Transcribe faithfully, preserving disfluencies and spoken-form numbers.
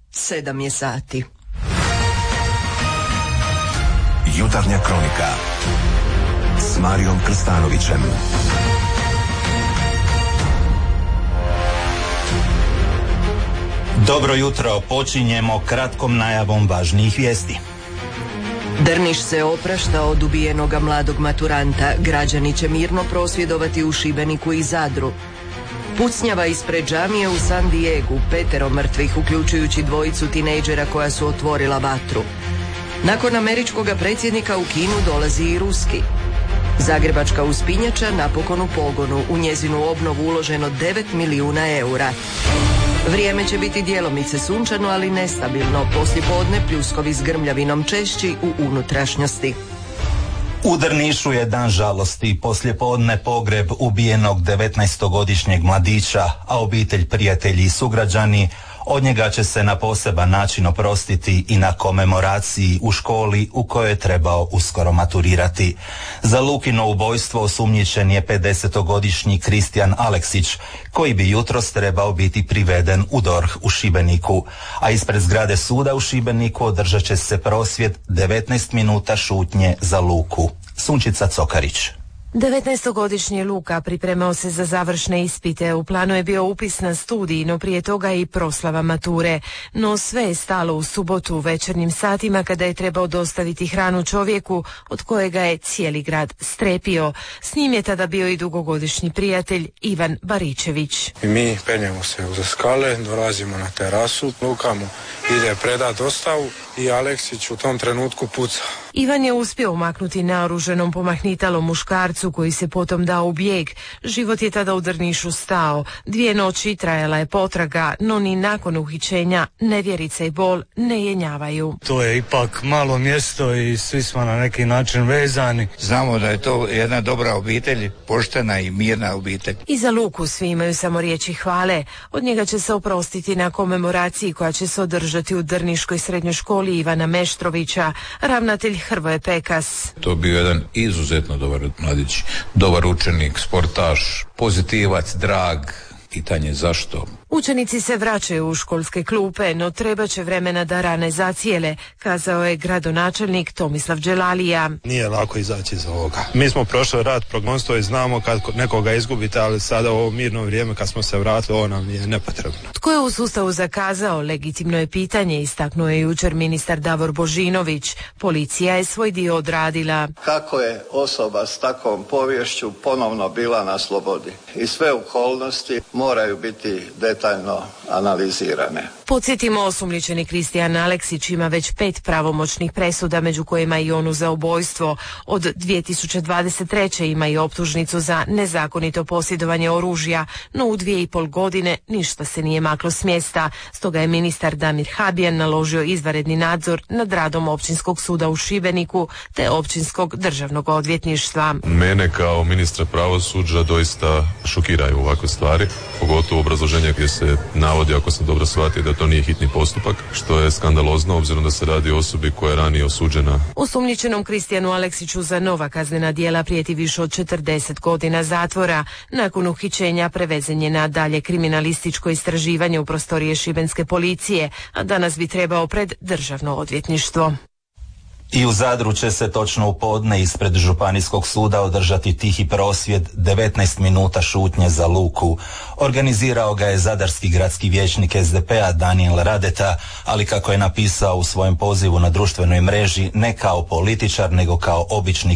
Sedam je sati. Jutarnja kronika s Marijom Krstanovićem. Dobro jutro, počinjemo kratkom najavom važnijih vijesti. Drniš se oprašta od ubijenoga mladog maturanta. Građani će mirno prosvjedovati u Šibeniku i Zadru. Pucnjava ispred džamije u San Diegu, petero mrtvih, uključujući dvojicu tinejdžera koja su otvorila vatru. Nakon američkoga predsjednika u Kinu dolazi i ruski. Zagrebačka uspinjača napokon u pogonu, u njezinu obnovu uloženo devet milijuna eura. Vrijeme će biti djelomice sunčano, ali nestabilno. Poslijepodne pljuskovi s grmljavinom češći u unutrašnjosti. U Drnišu je dan žalosti, poslijepodne pogreb ubijenog devetnaestogodišnjeg mladića, a obitelj, prijatelji i sugrađani od njega će se na poseban način oprostiti i na komemoraciji u školi u kojoj je trebao uskoro maturirati. Za Lukino ubojstvo osumnjičen je pedesetogodišnji Kristijan Aleksić, koji bi jutros trebao biti priveden u D O R H u Šibeniku, a ispred zgrade suda u Šibeniku održat će se prosvjed devetnaest minuta šutnje za Luku. Sunčica Cokarić. devetnaestogodišnji Luka pripremao se za završne ispite. U planu je bio upis na studij, no prije toga i proslava mature. No sve je stalo u subotu u večernjim satima kada je trebao dostaviti hranu čovjeku od kojega je cijeli grad strepio. S njim je tada bio i dugogodišnji prijatelj Ivan Baričević. I mi penjemo se uz skale, dolazimo na terasu, Luka mu ide predat dostavu i Aleksić u tom trenutku puca. Ivan je uspio umaknuti naoruženom pomahnitalom muškarcu koji se potom dao u bijeg. Život je tada u Drnišu stao. Dvije noći trajala je potraga, no ni nakon uhićenja nevjerica i bol ne jenjavaju. To je ipak malo mjesto i svi smo na neki način vezani. Znamo da je to jedna dobra obitelj, poštena i mirna obitelj. I za Luku svi imaju samo riječi hvale. Od njega će se oprostiti na komemoraciji koja će se održati u Drniškoj srednjoj školi Ivana Meštrovića. Ravnatelj Hrvoje Pekas. To je bio jedan izuzetno dobar mladić, dobar učenik, sportaš, pozitivac, drag, pitanje zašto. Učenici se vraćaju u školske klupe, no treba će vremena da rane zacijele, kazao je gradonačelnik Tomislav Đelalija. Nije lako izaći iz ovoga. Mi smo prošli rat prognosto i znamo kad nekoga izgubite, ali sada u ovo mirno vrijeme kad smo se vratili, ovo nam je nepotrebno. Tko je u sustavu zakazao, legitimno je pitanje, istaknuo je jučer ministar Davor Božinović. Policija je svoj dio odradila. Kako je osoba s takvom poviješću ponovno bila na slobodi? I sve okolnosti moraju biti detaljno detaljno analizirane. Podsjetimo, osumnjičeni Kristijan Aleksić ima već pet pravomoćnih presuda, među kojima i onu za ubojstvo. Od dvije tisuće dvadeset treće ima i optužnicu za nezakonito posjedovanje oružja, no u dvije i pol godine ništa se nije maklo s mjesta. Stoga je ministar Damir Habijan naložio izvanredni nadzor nad radom Općinskog suda u Šibeniku te Općinskog državnog odvjetništva. Mene kao ministra pravosuđa doista šokiraju ovakve stvari, pogotovo obrazloženje gdje se navodi, ako sam dobro shvatio, da to nije hitni postupak, što je skandalozno obzirom da se radi o osobi koja je ranije osuđena. Osumnjičenom Kristijanu Aleksiću za nova kaznena djela prijeti više od četrdeset godina zatvora. Nakon uhićenja prevezen je na dalje kriminalističko istraživanje u prostorije šibenske policije, a danas bi trebao pred državno odvjetništvo. I u Zadru će se točno u podne ispred Županijskog suda održati tihi prosvjed devetnaest minuta šutnje za Luku. Organizirao ga je zadarski gradski vijećnik S D P-a Danijel Radeta, ali kako je napisao u svojem pozivu na društvenoj mreži, ne kao političar nego kao obični